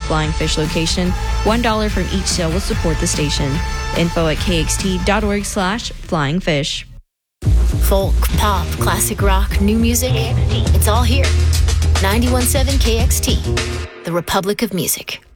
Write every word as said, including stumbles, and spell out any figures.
Flying Fish location. one dollar from each sale will support the station. Info at kxt.org slash flying fish. Folk, pop, classic rock, new music. It's all here. ninety-one point seven K X T, the Republic of Music.